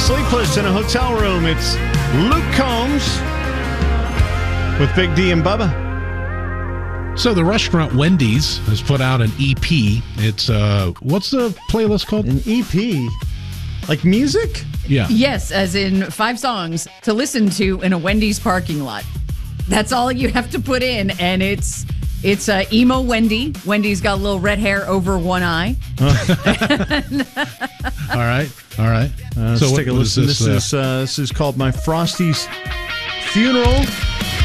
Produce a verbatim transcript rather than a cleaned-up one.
Sleepless in a Hotel Room. It's Luke Combs with Big D and Bubba. So the restaurant Wendy's has put out an E P. It's, uh, what's the playlist called? An E P? Like music? Yeah. Yes, as in five songs to listen to in a Wendy's parking lot. That's all you have to put in, and it's it's uh, emo Wendy. Wendy's got a little red hair over one eye. All right, all right. Uh, so let's what, take a what listen. Is this, this, uh, is, uh, this is called My Frosty's Funeral.